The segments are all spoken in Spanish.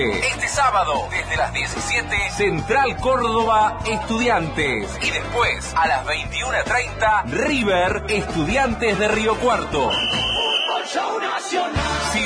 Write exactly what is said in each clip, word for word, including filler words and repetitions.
Este sábado, desde las diecisiete, Central Córdoba Estudiantes. Y después, a las veintiuna treinta, River Estudiantes de Río Cuarto. Si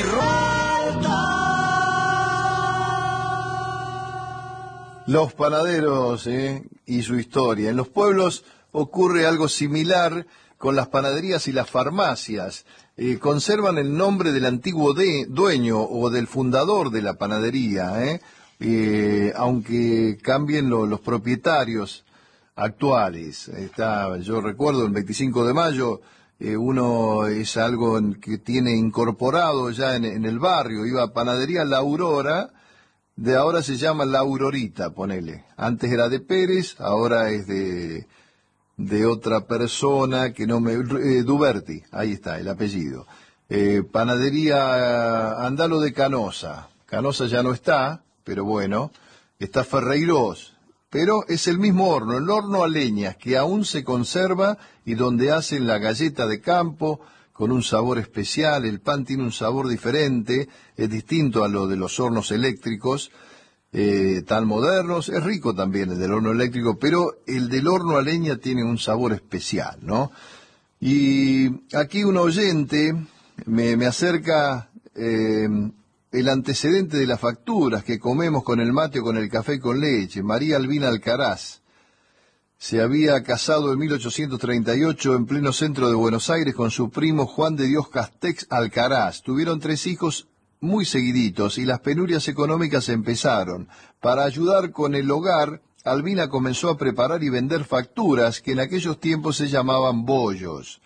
Los panaderos eh, y su historia. En los pueblos ocurre algo similar con las panaderías y las farmacias. Eh, conservan el nombre del antiguo de, dueño o del fundador de la panadería, ¿eh? Eh, aunque cambien lo, los propietarios actuales. Está, yo recuerdo el veinticinco de mayo, eh, uno es algo en, que tiene incorporado ya en, en el barrio, iba a Panadería La Aurora, de ahora se llama La Aurorita, ponele. Antes era de Pérez, ahora es de... de otra persona que no me... Eh, Duberti, ahí está, el apellido. Eh, panadería Andalo de Canosa. Canosa ya no está, pero bueno, está Ferreirós. Pero es el mismo horno, el horno a leñas, que aún se conserva y donde hacen la galleta de campo con un sabor especial. El pan tiene un sabor diferente, es distinto a lo de los hornos eléctricos. Eh, tan modernos, es rico también el del horno eléctrico, pero el del horno a leña tiene un sabor especial, ¿no? Y aquí un oyente me, me acerca eh, el antecedente de las facturas que comemos con el mate o con el café con leche. María Albina Alcaraz se había casado en mil ochocientos treinta y ocho en pleno centro de Buenos Aires con su primo Juan de Dios Castex Alcaraz. Tuvieron tres hijos muy seguiditos y las penurias económicas empezaron. Para ayudar con el hogar, Albina comenzó a preparar y vender facturas que en aquellos tiempos se llamaban bollos.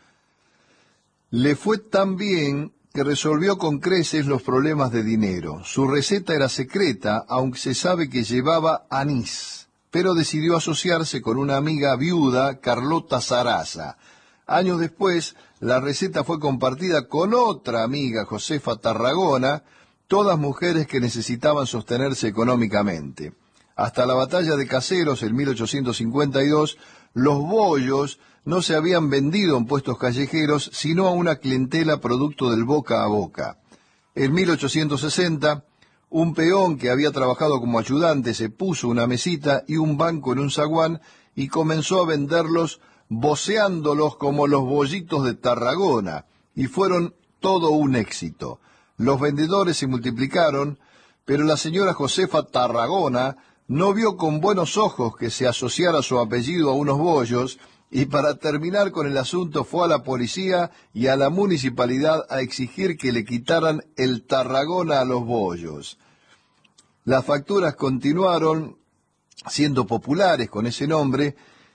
Le fue tan bien que resolvió con creces los problemas de dinero. Su receta era secreta, aunque se sabe que llevaba anís, pero decidió asociarse con una amiga viuda, Carlota Sarasa. Años después, la receta fue compartida con otra amiga, Josefa Tarragona, todas mujeres que necesitaban sostenerse económicamente. Hasta la batalla de Caseros en mil ochocientos cincuenta y dos, los bollos no se habían vendido en puestos callejeros, sino a una clientela producto del boca a boca. En mil ochocientos sesenta, un peón que había trabajado como ayudante se puso una mesita y un banco en un zaguán y comenzó a venderlos voceándolos como los bollitos de Tarragona, y fueron todo un éxito. Los vendedores se multiplicaron, pero la señora Josefa Tarragona no vio con buenos ojos que se asociara su apellido a unos bollos, y para terminar con el asunto fue a la policía y a la municipalidad a exigir que le quitaran el Tarragona a los bollos. Las facturas continuaron siendo populares con ese nombre,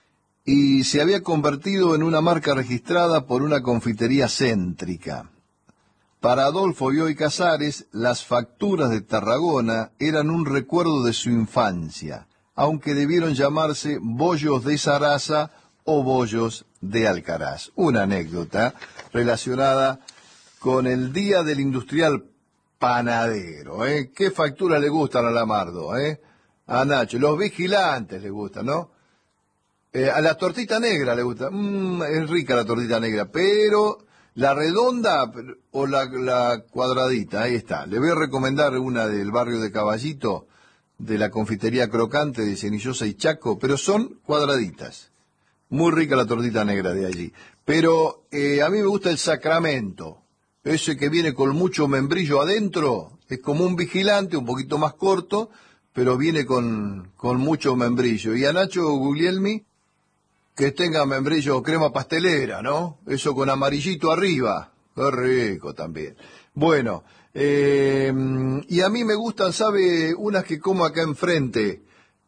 y se había convertido en una marca registrada por una confitería céntrica. Para Adolfo Bioy Casares, las facturas de Tarragona eran un recuerdo de su infancia, aunque debieron llamarse bollos de Sarasa o bollos de Alcaraz. Una anécdota relacionada con el Día del Industrial Panadero, ¿eh? ¿Qué facturas le gustan a Lamardo, eh? A Nacho, los vigilantes le gustan, ¿no? Eh, a la tortita negra le gusta. Mm, es rica la tortita negra, pero la redonda o la, la cuadradita, ahí está. Le voy a recomendar una del barrio de Caballito, de la confitería Crocante de Cenillosa y Chaco, pero son cuadraditas. Muy rica la tortita negra de allí. Pero eh, a mí me gusta el Sacramento, ese que viene con mucho membrillo adentro. Es como un vigilante, un poquito más corto, pero viene con, con mucho membrillo. Y a Nacho Guglielmi, que tenga membrillo crema pastelera, ¿no? Eso con amarillito arriba. Qué rico también. Bueno, eh, y a mí me gustan, ¿sabe? Unas que como acá enfrente,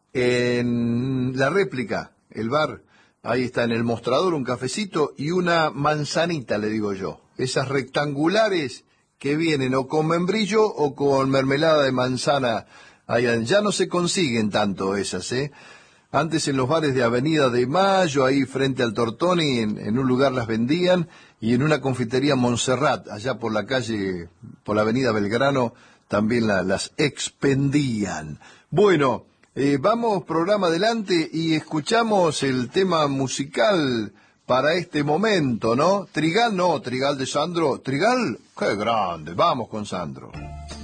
en la réplica, el bar. Ahí está en el mostrador un cafecito y una manzanita, le digo yo. Esas rectangulares que vienen o con membrillo o con mermelada de manzana. Allá. Ya no se consiguen tanto esas, ¿eh? Antes en los bares de Avenida de Mayo, ahí frente al Tortoni, en, en un lugar las vendían, y en una confitería Montserrat, allá por la calle, por la Avenida Belgrano, también la, las expendían. Bueno, eh, vamos programa adelante y escuchamos el tema musical para este momento, ¿no? Trigal, no, Trigal de Sandro. Trigal, qué grande, vamos con Sandro.